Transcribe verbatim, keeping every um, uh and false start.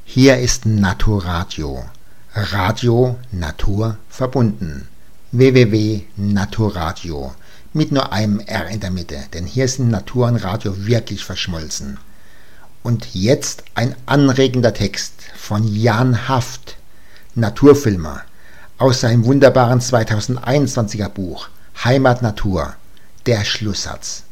Hier ist Naturradio. Radio, Natur, verbunden. w w w punkt naturradio. Mit nur einem R in der Mitte, denn hier sind Natur und Radio wirklich verschmolzen. Und jetzt ein anregender Text von Jan Haft, Naturfilmer, aus seinem wunderbaren zweitausendeinundzwanziger Buch Heimat Natur, der Schlusssatz.